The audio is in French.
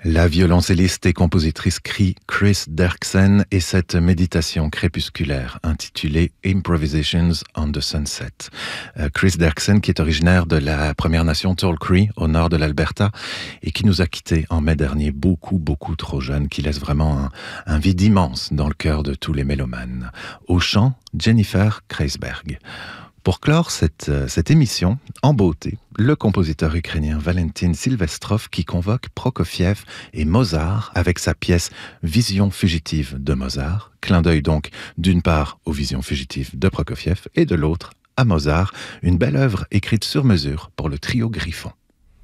La violoncelliste et compositrice Chris Derksen et cette méditation crépusculaire intitulée Improvisations on the Sunset. Chris Derksen qui est originaire de la Première Nation Tall Cree au nord de l'Alberta et qui nous a quittés en mai dernier beaucoup trop jeune, qui laisse vraiment un vide immense dans le cœur de tous les mélomanes. Au chant, Jennifer Kreisberg. Pour clore cette émission, en beauté, le compositeur ukrainien Valentin Silvestrov qui convoque Prokofiev et Mozart avec sa pièce Vision fugitive de Mozart. Clin d'œil donc d'une part aux visions fugitives de Prokofiev et de l'autre à Mozart, une belle œuvre écrite sur mesure pour le trio Griffon.